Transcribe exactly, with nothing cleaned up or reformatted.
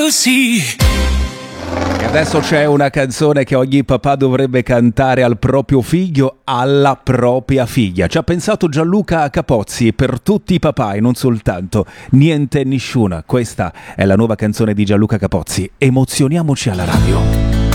Sì. E adesso c'è una canzone che ogni papà dovrebbe cantare al proprio figlio, alla propria figlia. Ci ha pensato Gianluca Capozzi per tutti i papà e non soltanto. Niente e nessuna. Questa è la nuova canzone di Gianluca Capozzi. Emozioniamoci alla radio.